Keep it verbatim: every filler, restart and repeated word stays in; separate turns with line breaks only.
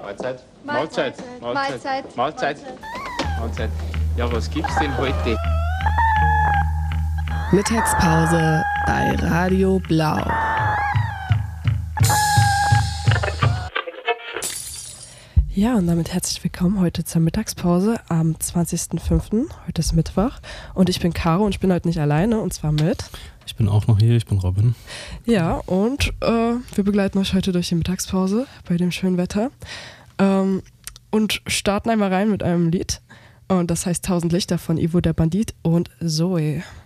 Mahlzeit.
Mahlzeit.
Mahlzeit. Mahlzeit. Mahlzeit. Ja, was gibt's denn heute?
Mittagspause bei Radio Blau. Ja, und damit herzlich willkommen heute zur Mittagspause am zwanzigsten fünften Heute ist Mittwoch und ich bin Caro und ich bin heute nicht alleine, und zwar mit...
Ich bin auch noch hier, ich bin Robin.
Ja, und äh, wir begleiten euch heute durch die Mittagspause bei dem schönen Wetter ähm, und starten einmal rein mit einem Lied, und das heißt Tausend Lichter von Ivo der Bandit und Zoe.